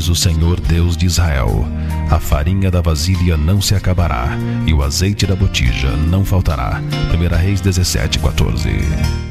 diz o Senhor Deus de Israel: a farinha da vasilha não se acabará, e o azeite da botija não faltará. 1 Reis 17:14.